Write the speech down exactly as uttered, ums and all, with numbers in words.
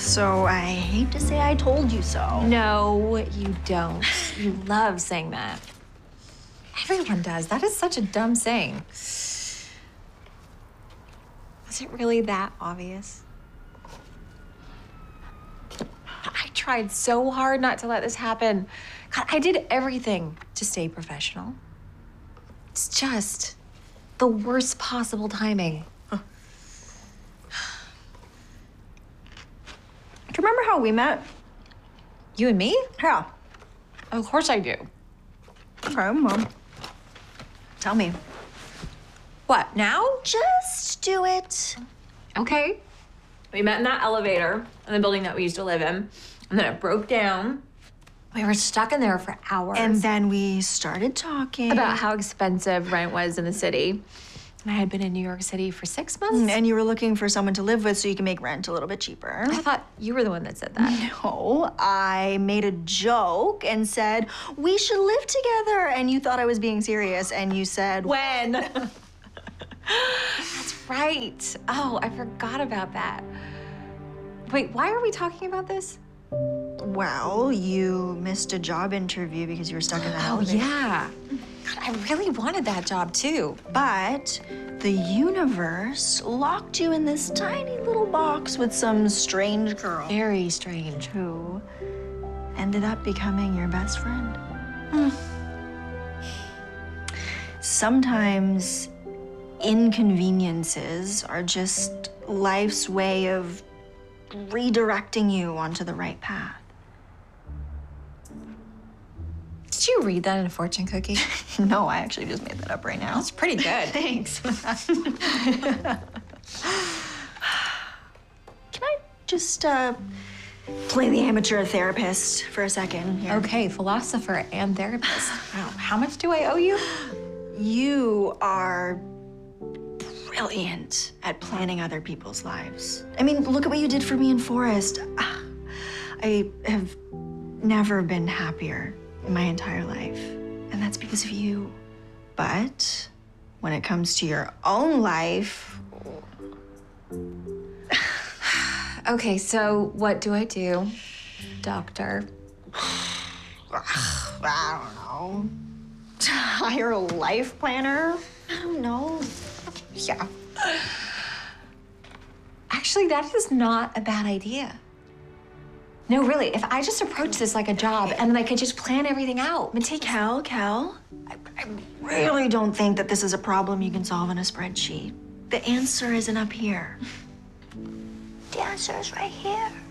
So I hate to say I told you so. No, you don't. You love saying that. Everyone does. That is such a dumb saying. Was it really that obvious? I tried so hard not to let this happen. God, I did everything to stay professional. It's just the worst possible timing. Huh. Do you remember how we met? You and me? Yeah. Of course I do. Okay, well, tell me. What, now? Just do it. Okay. We met in that elevator in the building that we used to live in, and then it broke down. We were stuck in there for hours. And then we started talking. About how expensive rent was in the city. And I had been in New York City for six months. And you were looking for someone to live with so you can make rent a little bit cheaper. I thought you were the one that said that. No, I made a joke and said, we should live together. And you thought I was being serious, and you said, when? That's right. Oh, I forgot about that. Wait, why are we talking about this? Well, you missed a job interview because you were stuck in the Oh, elevator. yeah. God, I really wanted that job, too. But the universe locked you in this tiny little box with some strange girl. Very strange. Who ended up becoming your best friend. Hmm. Sometimes inconveniences are just life's way of redirecting you onto the right path. Did you read that in a fortune cookie? No, I actually just made that up right now. That's pretty good. Thanks. Can I just uh, play the amateur therapist for a second here? Okay, philosopher and therapist. Wow, how much do I owe you? You are brilliant at planning other people's lives. I mean, look at what you did for me in Forest. Ah, I have never been happier in my entire life, and that's because of you. But when it comes to your own life... Okay, so what do I do, doctor? I don't know. Hire a life planner? I don't know. Yeah. Actually, that is not a bad idea. No, really, if I just approach this like a job and then I could just plan everything out and take Cal, Cal, I, I really don't think that this is a problem you can solve in a spreadsheet. The answer isn't up here. The answer is right here.